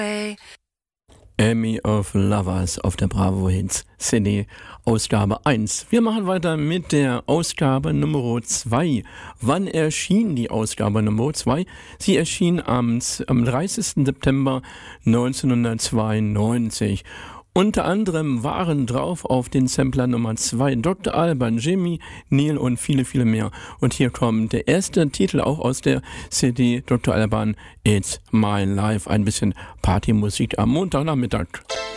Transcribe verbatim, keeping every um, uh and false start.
Army of Lovers auf der Bravo Hits C D, Ausgabe eins. Wir machen weiter mit der Ausgabe Nummer zwei. Wann erschien die Ausgabe Nummer zwei? Sie erschien am, am dreißigsten September neunzehnhundertzweiundneunzig. Unter anderem waren drauf auf den Sampler Nummer zwei Doktor Alban, Jimmy, Neil und viele, viele mehr. Und hier kommt der erste Titel auch aus der C D Doktor Alban, It's My Life. Ein bisschen Partymusik am Montagnachmittag.